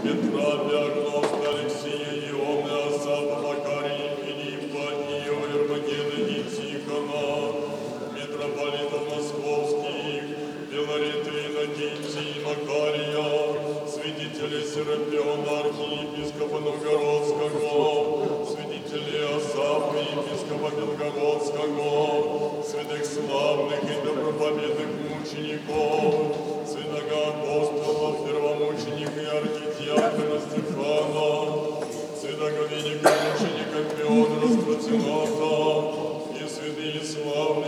Петра, Диагноста, Алексия, Иоанна, Осафа, Макария, Филиппа, Иова, Ермогена и Тихона, митрополитов московских, Филарита, Иннокентия и Макария, святителей Серафиона, архиепископа Новгородского, святителей Осафа, епископа Белгородского, святых славных и доброповедных мучеников, святого апостола, первомученика и архидиакона Стефана, святого великого мученика Феодора Страцината и святые славные